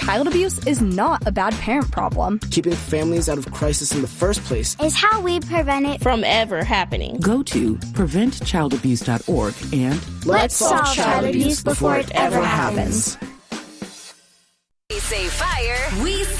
child abuse is not a bad parent problem. Keeping families out of crisis in the first place is how we prevent it from ever happening. Go to preventchildabuse.org and let's solve child abuse before it ever happens. We say fire. We say